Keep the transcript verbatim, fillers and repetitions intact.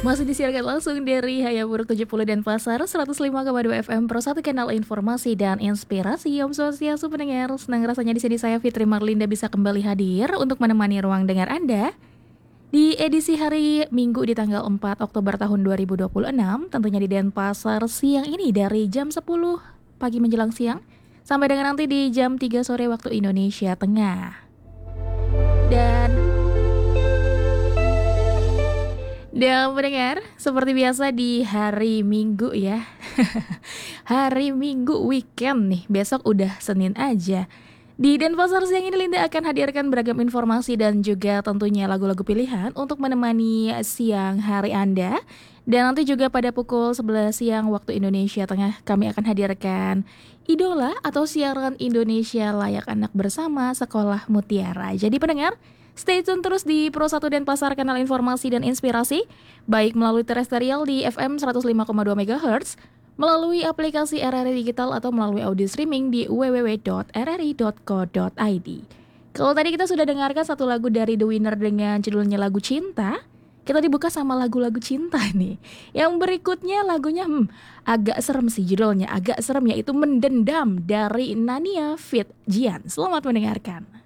Masih disiarkan langsung dari Hayamuruk tujuh puluh dan Pasar seratus lima koma dua F M Pro satu kanal informasi dan inspirasi. Om Swastiastu pendengar, senang rasanya di sini saya Fitri Marlinda bisa kembali hadir untuk menemani ruang dengar Anda di edisi hari Minggu di tanggal empat Oktober tahun dua ribu dua puluh enam, tentunya di Denpasar siang ini dari jam sepuluh pagi menjelang siang sampai dengan nanti di jam tiga sore waktu Indonesia Tengah. Dan Dan pendengar, seperti biasa di hari Minggu ya. Hari Minggu weekend nih, besok udah Senin aja. Di Denpasar siang ini Linda akan hadirkan beragam informasi dan juga tentunya lagu-lagu pilihan untuk menemani siang hari Anda. Dan nanti juga pada pukul sebelas siang waktu Indonesia Tengah kami akan hadirkan Idola atau siaran Indonesia Layak Anak bersama Sekolah Mutiara. Jadi pendengar, stay tune terus di Pro satu Denpasar kanal informasi dan inspirasi, baik melalui terestrial di F M seratus lima koma dua MHz, melalui aplikasi R R I Digital atau melalui audio streaming di w w w titik r r i titik co titik i d. Kalau tadi kita sudah dengarkan satu lagu dari The Winner dengan judulnya Lagu Cinta, kita dibuka sama lagu-lagu cinta nih. Yang berikutnya lagunya hmm, agak serem sih judulnya, agak serem yaitu Mendendam dari Nania Fit Jian. Selamat mendengarkan.